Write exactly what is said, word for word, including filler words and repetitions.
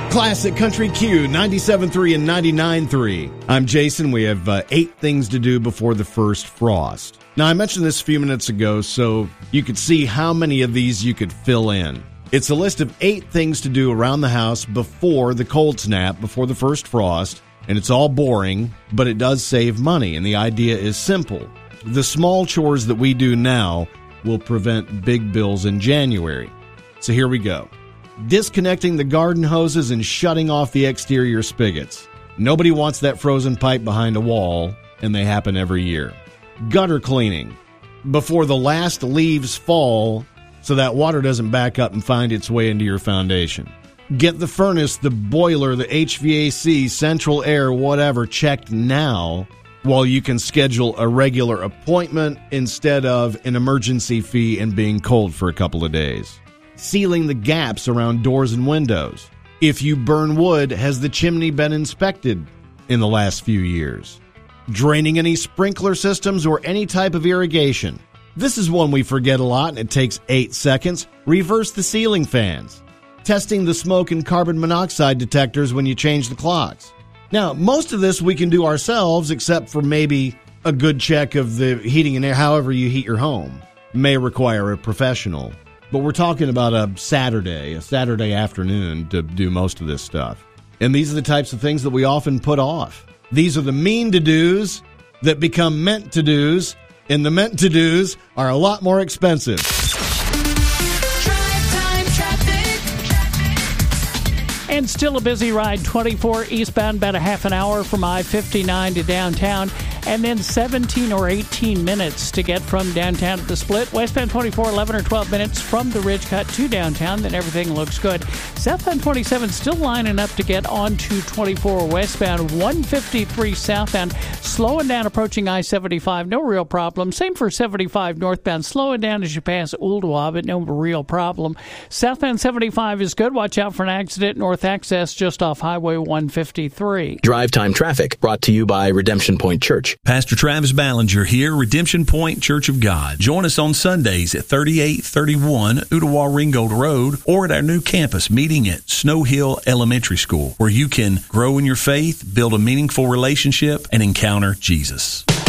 Classic Country Q, ninety-seven point three and ninety-nine point three. I'm Jason. We have uh, eight things to do before the first frost. Now, I mentioned this a few minutes ago, so you could see how many of these you could fill in. It's a list of eight things to do around the house before the cold snap, before the first frost, and it's all boring, but it does save money, and the idea is simple. The small chores that we do now will prevent big bills in January. So here we go. Disconnecting the garden hoses and shutting off the exterior spigots. Nobody wants that frozen pipe behind a wall, and they happen every year. Gutter cleaning before the last leaves fall so that water doesn't back up and find its way into your foundation. Get the furnace, the boiler, the H V A C, central air, whatever, checked now while you can schedule a regular appointment instead of an emergency fee and being cold for a couple of days. Sealing the gaps around doors and windows. If you burn wood, has the chimney been inspected in the last few years? Draining any sprinkler systems or any type of irrigation. This is one we forget a lot, and it takes eight seconds. Reverse the ceiling fans. Testing the smoke and carbon monoxide detectors when you change the clocks. Now, most of this we can do ourselves, except for maybe a good check of the heating and air, however you heat your home. May require a professional. But we're talking about a Saturday, a Saturday afternoon to do most of this stuff. And these are the types of things that we often put off. These are the mean to-dos that become meant to-dos, and the meant to-dos are a lot more expensive. And still a busy ride, twenty-four eastbound, about a half an hour from I fifty-nine to downtown, and then seventeen or eighteen minutes to get from downtown to the Split. Westbound twenty-four, eleven or twelve minutes from the Ridge Cut to downtown, then everything looks good. Southbound twenty-seven still lining up to get onto twenty-four westbound, one fifty-three southbound, slowing down approaching I seventy-five, no real problem. Same for seventy-five northbound, slowing down as you pass Ooltewah, but no real problem. Southbound seventy-five is good. Watch out for an accident north access just off Highway one fifty-three. Drive Time Traffic brought to you by Redemption Point Church. Pastor Travis Ballinger here, Redemption Point Church of God. Join us on Sundays at thirty-eight thirty-one Ooltewah Ringgold Road or at our new campus meeting at Snow Hill Elementary School, where you can grow in your faith, build a meaningful relationship, and encounter Jesus.